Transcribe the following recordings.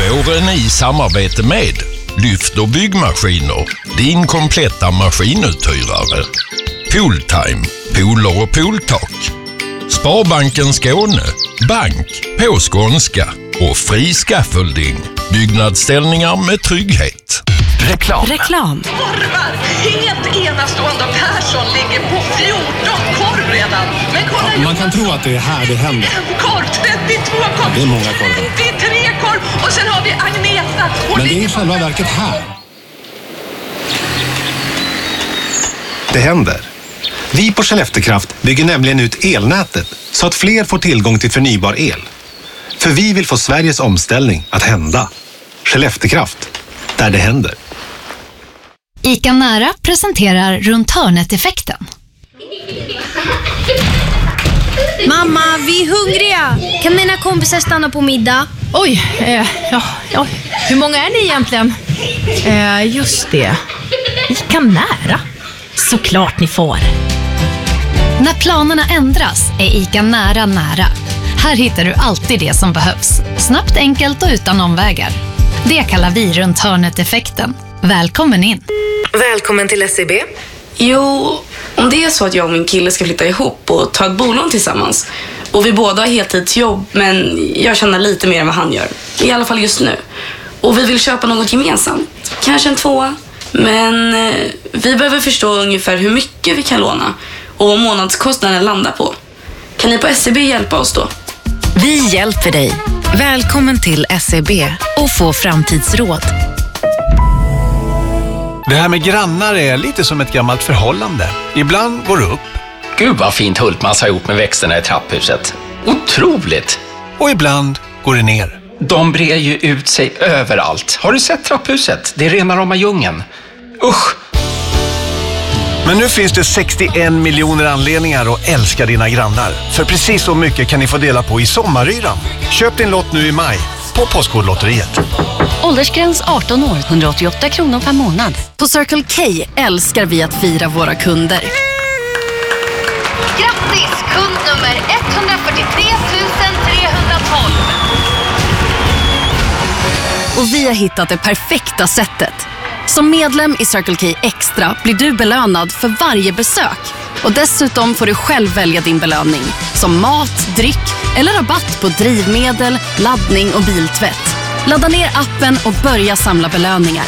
Våren i samarbete med Lyft och byggmaskiner, din kompletta maskinuthyrare. Pooltime, pooler och pooltak. Sparbanken Skåne, bank på skånska. Och Fri Scaffolding, byggnadsställningar med trygghet. Reklam. Korvar, helt enastående. Persson ligger på 14 korv redan. Men kolla, man kan tro att det är här det händer. En korv, 32 korv. Det är många korvar. 53 korv. Och sen har vi Agneta. Men det är i själva verket här. Det händer. Vi på Skelleftekraft bygger nämligen ut elnätet så att fler får tillgång till förnybar el. För vi vill få Sveriges omställning att hända. Skelleftekraft, där det händer. ICA Nära presenterar Runt hörnet-effekten. Mamma, vi är hungriga. Kan mina kompisar stanna på middag? Oj, ja. Hur många är ni egentligen? Just det. ICA Nära. Såklart ni får. När planerna ändras är ICA nära. Här hittar du alltid det som behövs. Snabbt, enkelt och utan omvägar. Det kallar vi Runt hörnet-effekten. Välkommen in. Välkommen till SEB. Jo, om det är så att jag och min kille ska flytta ihop och ta ett bolån tillsammans. Och vi båda har heltidsjobb, men jag tjänar lite mer än vad han gör. I alla fall just nu. Och vi vill köpa något gemensamt. Kanske en 2. Men vi behöver förstå ungefär hur mycket vi kan låna. Och vad månadskostnaden landar på. Kan ni på SEB hjälpa oss då? Vi hjälper dig. Välkommen till SEB och få framtidsråd. Det här med grannar är lite som ett gammalt förhållande. Ibland går det upp. Gud vad fint Hultmans har gjort med växterna i trapphuset. Otroligt! Och ibland går det ner. De brer ju ut sig överallt. Har du sett trapphuset? Det är rena rama djungeln. Usch! Men nu finns det 61 miljoner anledningar att älska dina grannar. För precis så mycket kan ni få dela på i sommaryran. Köp din lott nu i maj på Postkodlotteriet. Åldersgräns 18 år, 188 kronor per månad. På Circle K älskar vi att fira våra kunder. Grattis, kund nummer 143 312. Och vi har hittat det perfekta sättet. Som medlem i Circle K Extra blir du belönad för varje besök. Och dessutom får du själv välja din belöning. Som mat, dryck eller rabatt på drivmedel, laddning och biltvätt. Ladda ner appen och börja samla belöningar.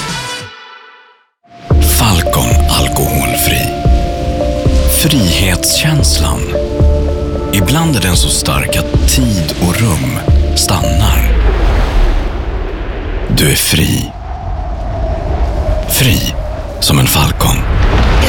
Falcon alkoholfri. Frihetskänslan. Ibland är den så stark att tid och rum stannar. Du är fri. Fri som en falcon.